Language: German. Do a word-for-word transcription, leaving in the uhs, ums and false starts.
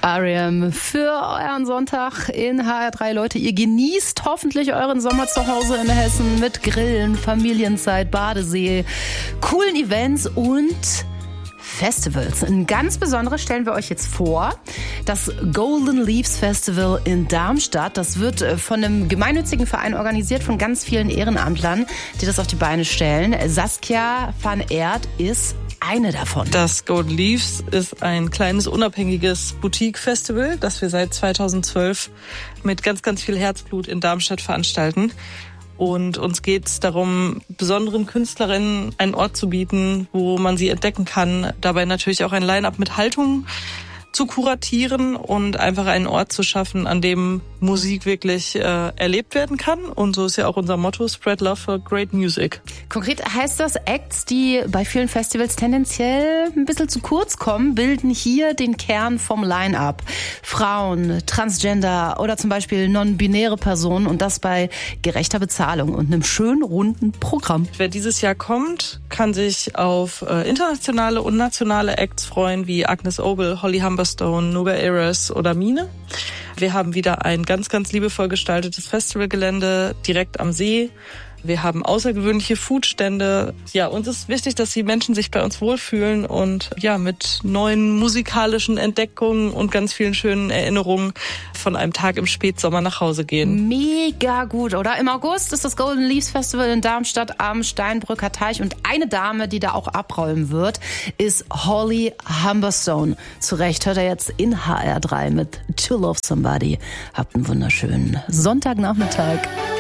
R E M für euren Sonntag in H R drei. Leute, ihr genießt hoffentlich euren Sommer zu Hause in Hessen mit Grillen, Familienzeit, Badesee, coolen Events und Festivals. Ein ganz besonderes stellen wir euch jetzt vor. Das Golden Leaves Festival in Darmstadt. Das wird von einem gemeinnützigen Verein organisiert, von ganz vielen Ehrenamtlern, die das auf die Beine stellen. Saskia van Aert ist eine davon. Das Golden Leaves ist ein kleines, unabhängiges Boutique-Festival, das wir seit zweitausendzwölf mit ganz, ganz viel Herzblut in Darmstadt veranstalten. Und uns geht es darum, besonderen Künstlerinnen einen Ort zu bieten, wo man sie entdecken kann. Dabei natürlich auch ein Line-up mit Haltung zu kuratieren und einfach einen Ort zu schaffen, an dem Musik wirklich äh, erlebt werden kann. Und so ist ja auch unser Motto, Spread Love for Great Music. Konkret heißt das, Acts, die bei vielen Festivals tendenziell ein bisschen zu kurz kommen, bilden hier den Kern vom Line-Up. Frauen, Transgender oder zum Beispiel non-binäre Personen und das bei gerechter Bezahlung und einem schönen runden Programm. Wer dieses Jahr kommt, kann sich auf äh, internationale und nationale Acts freuen, wie Agnes Obel, Holly Humberstone, Nuga Eras oder Mine. Wir haben wieder ein ganz, ganz liebevoll gestaltetes Festivalgelände direkt am See. Wir haben außergewöhnliche Foodstände. Ja, uns ist wichtig, dass die Menschen sich bei uns wohlfühlen und ja, mit neuen musikalischen Entdeckungen und ganz vielen schönen Erinnerungen von einem Tag im Spätsommer nach Hause gehen. Mega gut, oder? Im August ist das Golden Leaves Festival in Darmstadt am Steinbrücker Teich und eine Dame, die da auch abräumen wird, ist Holly Humberstone. Zu Recht hört er jetzt in H R drei mit To Love Somebody. Habt einen wunderschönen Sonntagnachmittag.